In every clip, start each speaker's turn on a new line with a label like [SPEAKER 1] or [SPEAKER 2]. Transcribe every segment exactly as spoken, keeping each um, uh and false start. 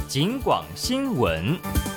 [SPEAKER 1] 警广新闻。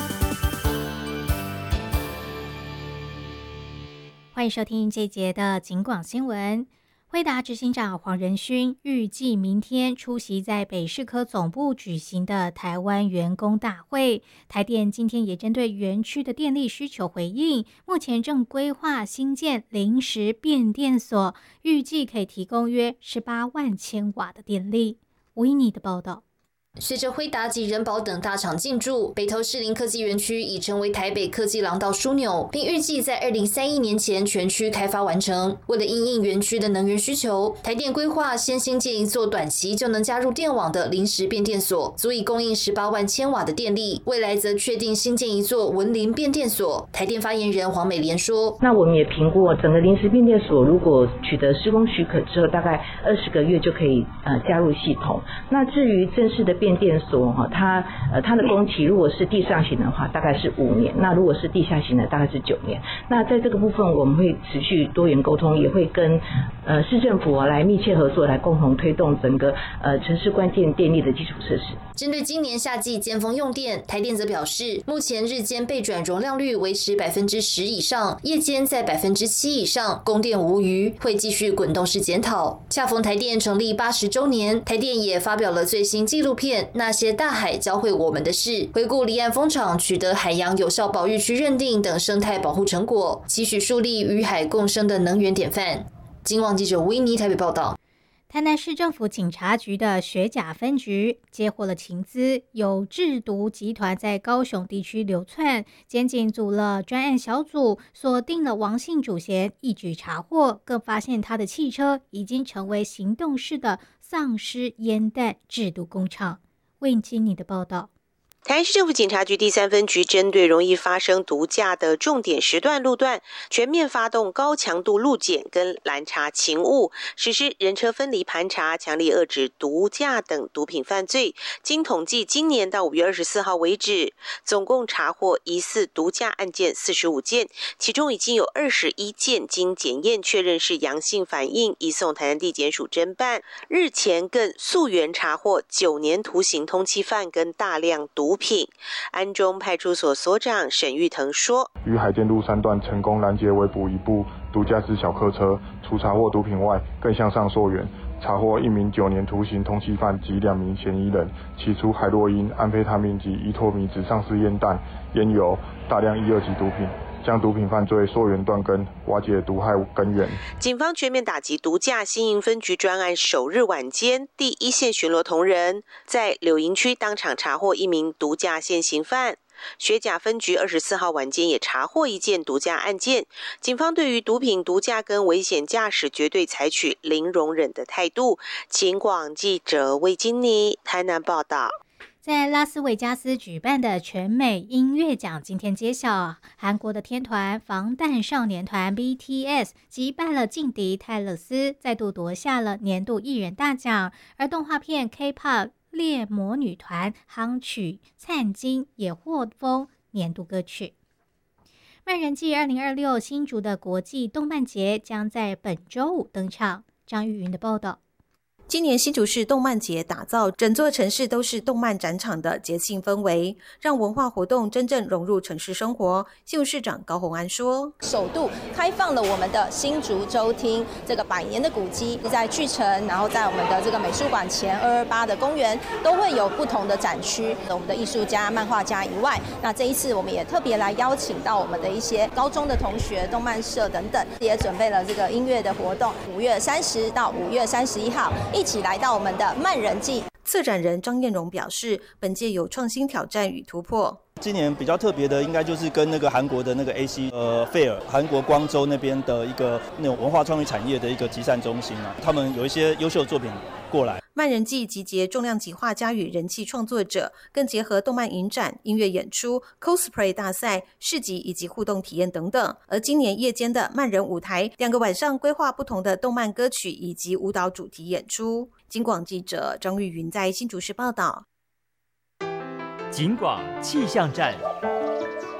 [SPEAKER 2] 欢迎收听这一节的警广新闻。辉达执行长黄仁勋预计明天出席在北士科总部举行的台湾员工大会。台电今天也针对园区的电力需求回应，目前正规划新建临时变电所，预计可以提供约十八万千瓦的电力。吴依妮的报道。
[SPEAKER 3] 随着辉达及仁宝等大厂进驻，北投士林科技园区已成为台北科技廊道枢纽，并预计在二零三一年前全区开发完成。为了因应园区的能源需求，台电规划先新建一座短期就能加入电网的临时变电所，足以供应十八万千瓦的电力。未来则确定新建一座文林变电所。台电发言人黄美莲说：“
[SPEAKER 4] 那我们也评估，整个临时变电所如果取得施工许可之后，大概二十个月就可以呃加入系统。那至于正式的变电所哈，它呃它的工期如果是地上型的话，大概是五年；那如果是地下型的，大概是九年。那在这个部分，我们会持续多元沟通，也会跟呃市政府来密切合作，来共同推动整个呃城市关键电力的基础设施。
[SPEAKER 3] 针对今年夏季尖峰用电，台电则表示，目前日间备转容量率维持百分之十以上，夜间在百分之七以上，供电无虞，会继续滚动式检讨。恰逢台电成立八十周年，台电也发表了最新纪录片《那些大海教会我们的事》，回顾离岸风场取得海洋有效保育区认定等生态保护成果，期许树立与海共生的能源典范。警广记者维尼台北报道。
[SPEAKER 2] 台南市政府警察局的学甲分局接获了情资，有制毒集团在高雄地区流窜，检警组了专案小组，锁定了王姓主嫌，一举查获，更发现他的汽车已经成为行动式的丧尸烟弹制毒工厂。魏经理的报道。
[SPEAKER 5] 台南市政府警察局第三分局针对容易发生毒驾的重点时段路段，全面发动高强度路检跟拦查勤务，实施人车分离盘查，强力遏制毒驾等毒品犯罪。经统计，今年到五月二十四号为止，总共查获疑似毒驾案件四十五件，其中已经有二十一件经检验确认是阳性反应，移送台南地检署侦办。日前更溯源查获九年徒刑通缉犯跟大量毒毒品。安中派出所所长沈玉腾说，
[SPEAKER 6] 于海监路三段成功拦截围捕一部毒驾驶小客车，除查获毒品外，更向上溯源，查获一名九年徒刑通缉犯及两名嫌疑人，起出海洛因、安非他命及依托米纸丧尸烟弹、烟油、大量一二级毒品，将毒品犯罪溯源断根，瓦解毒害根源。
[SPEAKER 5] 警方全面打击毒驾，新营分局专案首日晚间，第一线巡逻同仁在柳营区当场查获一名毒驾现行犯。学甲分局二十四号晚间也查获一件毒驾案件，警方对于毒品毒驾跟危险驾驶绝对采取零容忍的态度。警广记者魏金妮台南报道。
[SPEAKER 2] 在拉斯维加斯举办的全美音乐奖今天揭晓，韩国的天团防弹少年团 B T S 击败了劲敌泰勒斯，再度夺下了年度艺人大奖。而动画片 K-pop 猎魔女团夯曲灿金也获封年度歌曲。漫人祭二零二六新竹的国际动漫节将在本周五登场。张玉云的报道。
[SPEAKER 7] 今年新竹市动漫节打造整座城市都是动漫展场的节庆氛围，让文化活动真正融入城市生活。新竹市长高虹安说，
[SPEAKER 8] 首度开放了我们的新竹州厅这个百年的古迹，在巨城，然后在我们的这个美术馆前二二八的公园都会有不同的展区，我们的艺术家、漫画家以外，那这一次我们也特别来邀请到我们的一些高中的同学、动漫社等等，也准备了这个音乐的活动，五月三十到五月三十一号一起来到我们的漫人祭。
[SPEAKER 7] 策展人张彦荣表示，本届有创新挑战与突破。
[SPEAKER 9] 今年比较特别的，应该就是跟那个韩国的那个 A C 呃 Fair， 韩国光州那边的一个那种文化创意产业的一个集散中心啊，他们有一些优秀的作品过来。
[SPEAKER 7] 漫人祭集结重量级画家与人气创作者，更结合动漫影展、音乐演出、cosplay 大赛、市集以及互动体验等等。而今年夜间的漫人舞台，两个晚上规划不同的动漫歌曲以及舞蹈主题演出。警广记者张玉云在新竹市报道。
[SPEAKER 1] 警广气象站。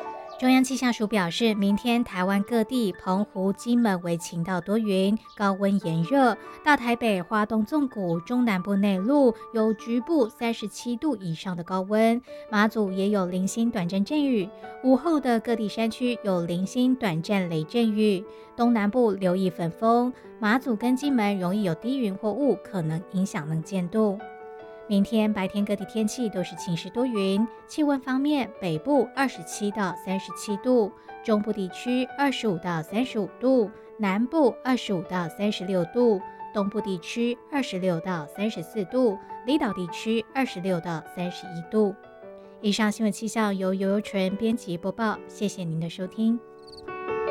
[SPEAKER 2] 中央气象署表示，明天台湾各地澎湖、金门为晴到多云，高温炎热；大台北、花东纵谷、中南部内陆有局部三十七度以上的高温，马祖也有零星短暂阵雨。午后的各地山区有零星短暂雷阵雨，东南部留意焚风，马祖跟金门容易有低云或雾，可能影响能见度。明天白天各地天气都是晴时多云，气温方面，北部二十七到三十七度，中部地区二十五到三十五度，南部二十五到三十六度，东部地区二十六到三十四度，离岛地区二十六到三十一度。以上新闻气象由游游纯编辑播报，谢谢您的收听。